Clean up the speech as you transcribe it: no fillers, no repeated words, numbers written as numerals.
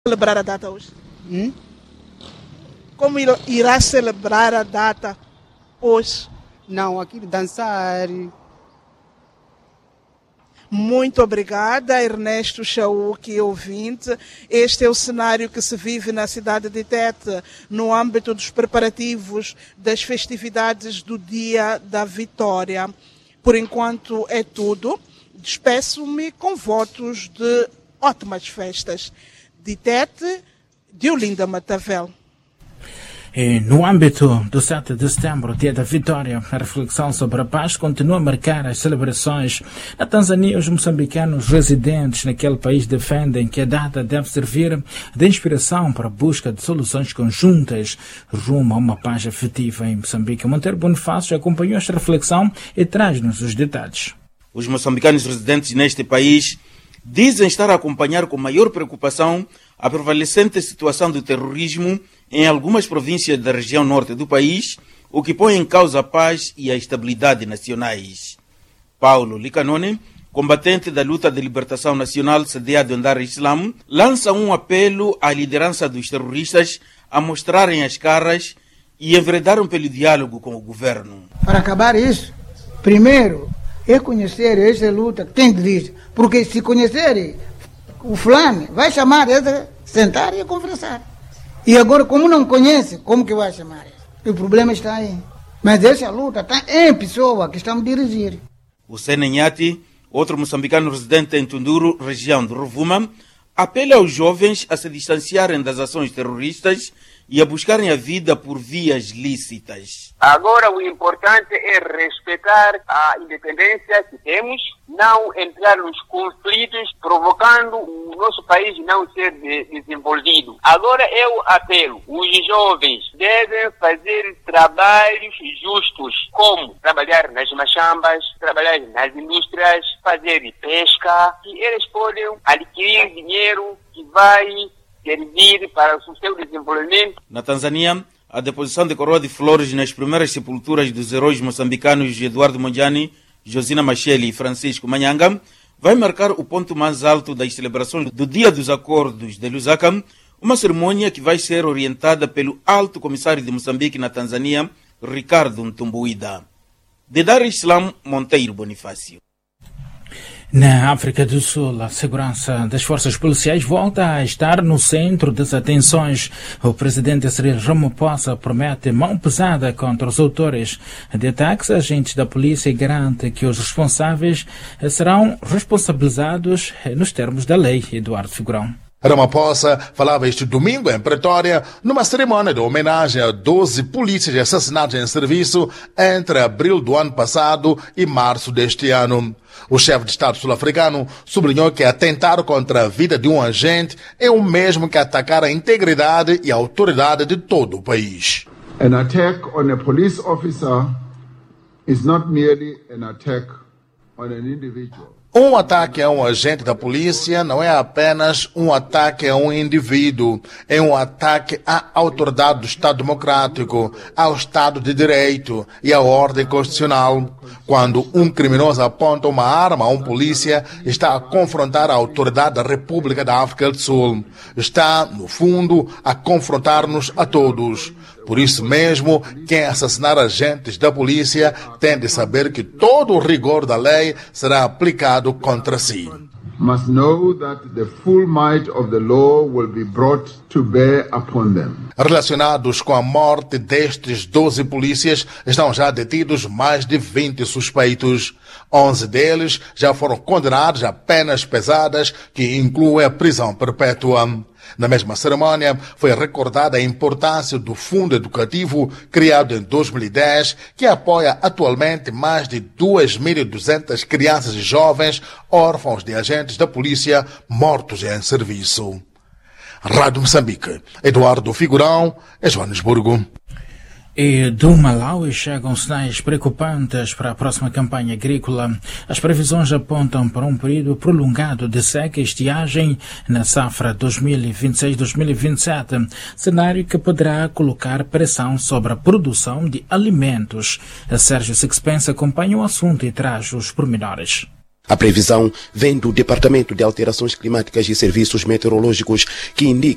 celebrar a data hoje? Como irá celebrar a data hoje? Não, aqui dançar. Muito obrigada, Ernesto Chauque, ouvinte. Este é o cenário que se vive na cidade de Tete, no âmbito dos preparativos das festividades do Dia da Vitória. Por enquanto é tudo. Despeço-me com votos de ótimas festas. De Tete, Diolinda Matavel. E no âmbito do 7 de setembro, Dia da Vitória, a reflexão sobre a paz continua a marcar as celebrações. Na Tanzânia, os moçambicanos residentes naquele país defendem que a data deve servir de inspiração para a busca de soluções conjuntas rumo a uma paz efetiva em Moçambique. Monteiro Bonifácio acompanhou esta reflexão e traz-nos os detalhes. Os moçambicanos residentes neste país dizem estar a acompanhar com maior preocupação a prevalecente situação do terrorismo em algumas províncias da região norte do país, o que põe em causa a paz e a estabilidade nacionais. Paulo Licanone, combatente da luta de libertação nacional CDA do Andar Islam, lança um apelo à liderança dos terroristas a mostrarem as caras e enveredaram pelo diálogo com o governo. Para acabar isso, primeiro é conhecer essa luta que tem dirige, porque se conhecerem o fulano, vai chamar eles, sentar e conversar. E agora, como não conhece, como que vai chamar? O problema está aí. Mas essa luta está em pessoa que estamos a dirigir. O Senenhati, outro moçambicano residente em Tunduru, região de Rovuma, apela aos jovens a se distanciarem das ações terroristas e a buscarem a vida por vias lícitas. Agora o importante é respeitar a independência que temos, não entrar nos conflitos, provocando o nosso país não ser desenvolvido. Agora eu apelo, os jovens devem fazer trabalhos justos, como trabalhar nas machambas, trabalhar nas indústrias, fazer pesca, que eles podem adquirir dinheiro que vai servir para o seu desenvolvimento. Na Tanzânia, a deposição de coroa de flores nas primeiras sepulturas dos heróis moçambicanos Eduardo Mondlane, Josina Machele e Francisco Manyanga vai marcar o ponto mais alto das celebrações do Dia dos Acordos de Lusaka, uma cerimônia que vai ser orientada pelo Alto Comissário de Moçambique na Tanzânia, Ricardo Ntumbuida. De Dar Islam, Monteiro Bonifácio. Na África do Sul, a segurança das forças policiais volta a estar no centro das atenções. O presidente Cyril Ramaphosa promete mão pesada contra os autores de ataques. Agentes da polícia garante que os responsáveis serão responsabilizados nos termos da lei. Eduardo Figurão. Ramaphosa falava este domingo em Pretória numa cerimônia de homenagem a 12 polícias assassinados em serviço entre abril do ano passado e março deste ano. O chefe de Estado sul-africano sublinhou que atentar contra a vida de um agente é o mesmo que atacar a integridade e a autoridade de todo o país. An attack on a police officer is not merely an attack on an individual. Um ataque a um agente da polícia não é apenas um ataque a um indivíduo, é um ataque à autoridade do Estado Democrático, ao Estado de Direito e à ordem constitucional. Quando um criminoso aponta uma arma a um polícia, está a confrontar a autoridade da República da África do Sul. Está, no fundo, a confrontar-nos a todos. Por isso mesmo, quem assassinar agentes da polícia tem de saber que todo o rigor da lei será aplicado contra si. Must know that the full might of the law will be brought to bear upon them. Relacionados com a morte destes 12 polícias, estão já detidos mais de 20 suspeitos. 11 deles já foram condenados a penas pesadas, que incluem a prisão perpétua. Na mesma cerimônia, foi recordada a importância do Fundo Educativo, criado em 2010, que apoia atualmente mais de 2.200 crianças e jovens órfãos de agentes da polícia mortos em serviço. Rádio Moçambique, Eduardo Figurão, Joanesburgo. E do Malawi chegam sinais preocupantes para a próxima campanha agrícola. As previsões apontam para um período prolongado de seca e estiagem na safra 2026-2027, cenário que poderá colocar pressão sobre a produção de alimentos. Sérgio Sixpence acompanha o assunto e traz os pormenores. A previsão vem do Departamento de Alterações Climáticas e Serviços Meteorológicos, que indica